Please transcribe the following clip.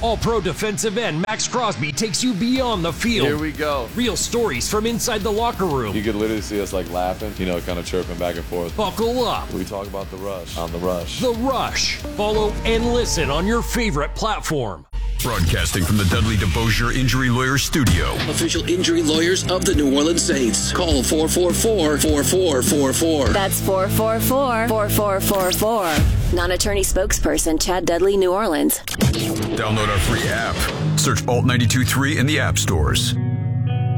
All-Pro defensive end Max Crosby takes you beyond the field. Here we go. Real stories from inside the locker room. You could literally see us like laughing, kind of chirping back and forth. Buckle up. We talk about The Rush on The Rush. The Rush. Follow and listen on your favorite platform. Broadcasting from the Dudley DeBosier Injury Lawyers Studio. Official injury lawyers of the New Orleans Saints. Call 444-4444. That's 444-4444. Non-attorney spokesperson Chad Dudley, New Orleans. Download our free app. Search Alt 92.3 in the app stores.